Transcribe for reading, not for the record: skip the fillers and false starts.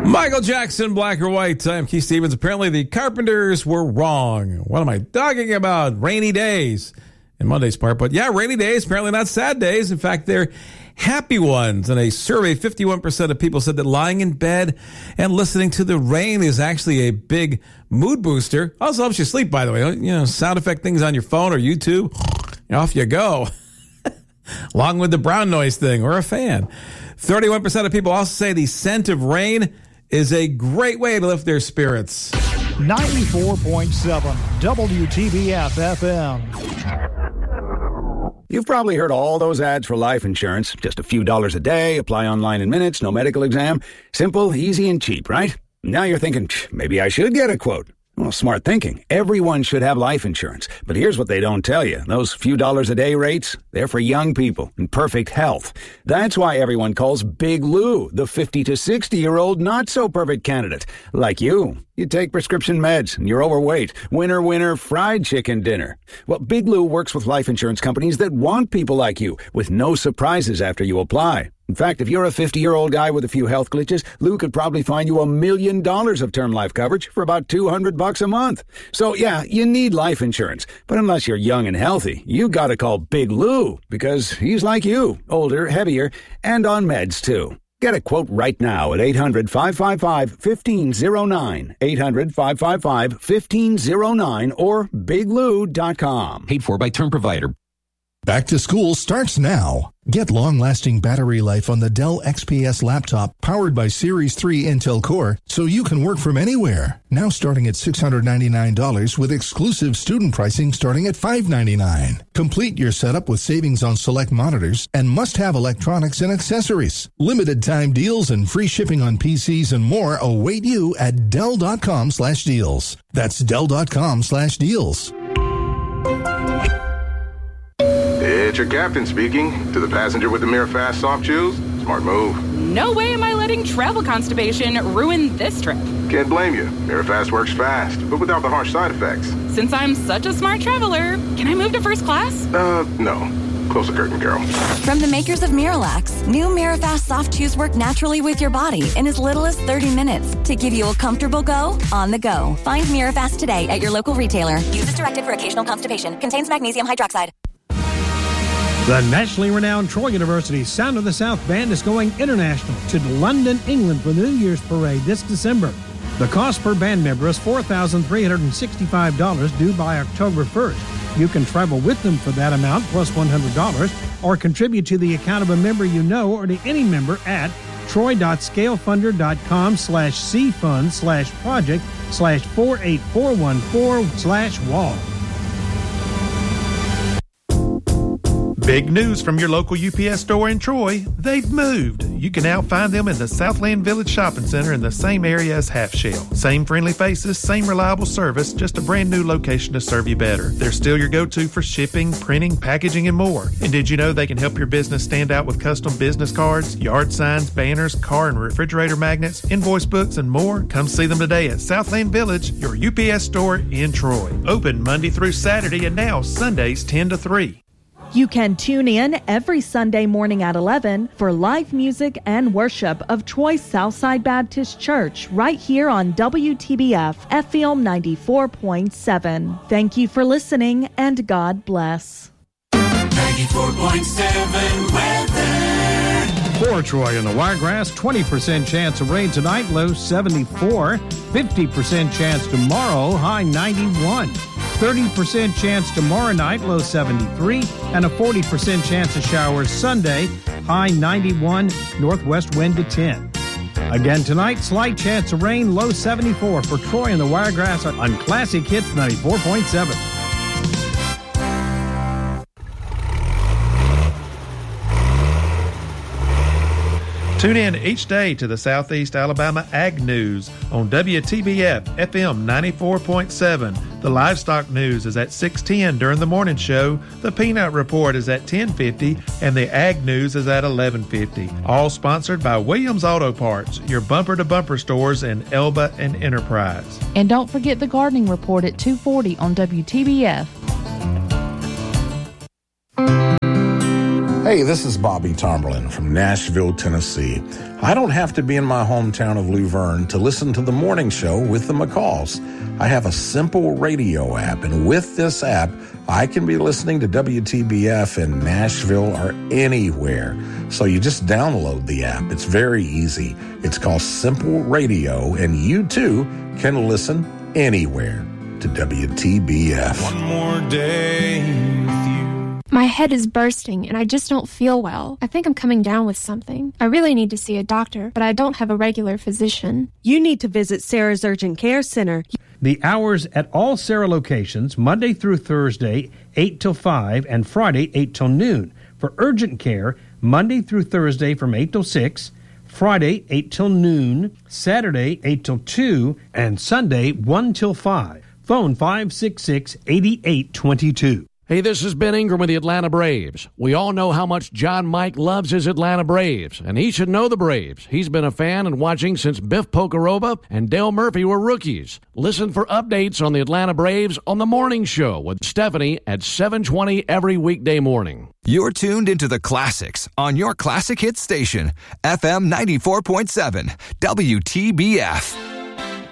Michael Jackson, Black or White. I'm Keith Stevens. Apparently the Carpenters were wrong. What am I talking about? Rainy days in Monday's part. But yeah, rainy days, apparently not sad days. In fact, they're happy ones. In a survey, 51% of people said that lying in bed and listening to the rain is actually a big mood booster. Also helps you sleep, by the way. You know, sound effect things on your phone or YouTube. Off you go. Along with the brown noise thing or a fan. 31% of people also say the scent of rain is a great way to lift their spirits. 94.7 WTBF FM. You've probably heard all those ads for life insurance. Just a few dollars a day, apply online in minutes, no medical exam. Simple, easy, and cheap, right? Now you're thinking, maybe I should get a quote. Well, smart thinking. Everyone should have life insurance. But here's what they don't tell you. Those few dollars a day rates, they're for young people in perfect health. That's why everyone calls Big Lou the 50 to 60-year-old not-so-perfect candidate. Like you. You take prescription meds and you're overweight. Winner, winner, fried chicken dinner. Well, Big Lou works with life insurance companies that want people like you with no surprises after you apply. In fact, if you're a 50-year-old guy with a few health glitches, Lou could probably find you $1 million of term life coverage for about $200 a month. So, yeah, you need life insurance. But unless you're young and healthy, you gotta call Big Lou because he's like you, older, heavier, and on meds, too. Get a quote right now at 800-555-1509, 800-555-1509, or biglou.com. Paid for by Term Provider. Back to school starts now. Get long-lasting battery life on the Dell XPS laptop powered by Series 3 Intel Core so you can work from anywhere. Now starting at $699 with exclusive student pricing starting at $599. Complete your setup with savings on select monitors and must-have electronics and accessories. Limited time deals and free shipping on PCs and more await you at Dell.com/deals. That's Dell.com/deals. It's your captain speaking. To the passenger with the Mirror Fast soft chews, smart move. No way am I letting travel constipation ruin this trip. Can't blame you. Mirror Fast works fast, but without the harsh side effects. Since I'm such a smart traveler, can I move to first class? No. Close the curtain, girl. From the makers of Miralax, new Mirafast soft chews work naturally with your body in as little as 30 minutes to give you a comfortable go on the go. Find Mirafast today at your local retailer. Use as directed for occasional constipation. Contains magnesium hydroxide. The nationally renowned Troy University Sound of the South Band is going international to London, England for the New Year's Parade this December. The cost per band member is $4,365 due by October 1st. You can travel with them for that amount plus $100 or contribute to the account of a member you know or to any member at troy.scalefunder.com/cfund/project/48414/wall. Big news from your local UPS store in Troy. They've moved. You can now find them in the Southland Village Shopping Center in the same area as Half Shell. Same friendly faces, same reliable service, just a brand new location to serve you better. They're still your go-to for shipping, printing, packaging, and more. And did you know they can help your business stand out with custom business cards, yard signs, banners, car and refrigerator magnets, invoice books, and more? Come see them today at Southland Village, your UPS store in Troy. Open Monday through Saturday and now Sundays 10 to 3. You can tune in every Sunday morning at 11 for live music and worship of Troy Southside Baptist Church right here on WTBF FM 94.7. Thank you for listening and God bless. 94.7 weather. For Troy and the Wiregrass, 20% chance of rain tonight, low 74. 50% chance tomorrow, high 91. 30% chance tomorrow night, low 73, and a 40% chance of showers Sunday, high 91, northwest wind to 10. Again tonight, slight chance of rain, low 74 for Troy and the Wiregrass on Classic Hits 94.7. Tune in each day to the Southeast Alabama Ag News on WTBF FM 94.7. The Livestock News is at 6:10 during the morning show. The Peanut Report is at 10:50, and the Ag News is at 11:50. All sponsored by Williams Auto Parts, your bumper-to-bumper stores in Elba and Enterprise. And don't forget the Gardening Report at 2:40 on WTBF. Hey, Hey, this is Bobby Tomberlin from Nashville, Tennessee. I don't have to be in my hometown of Luverne to listen to the morning show with the McCalls. I have a simple radio app, and with this app, I can be listening to WTBF in Nashville or anywhere. So you just download the app. It's very easy. It's called Simple Radio, and you too can listen anywhere to WTBF. One more day with you. My head is bursting and I just don't feel well. I think I'm coming down with something. I really need to see a doctor, but I don't have a regular physician. You need to visit Sarah's Urgent Care Center. The hours at all Sarah locations, Monday through Thursday, 8 till 5, and Friday, 8 till noon. For urgent care, Monday through Thursday from 8 till 6, Friday, 8 till noon, Saturday, 8 till 2, and Sunday, 1 till 5. Phone 566-8822. Hey, this is Ben Ingram with the Atlanta Braves. We all know how much John Mike loves his Atlanta Braves, and he should know the Braves. He's been a fan and watching since Biff Pocoroba and Dale Murphy were rookies. Listen for updates on the Atlanta Braves on The Morning Show with Stephanie at 7:20 every weekday morning. You're tuned into the classics on your classic hit station, FM 94.7, WTBF.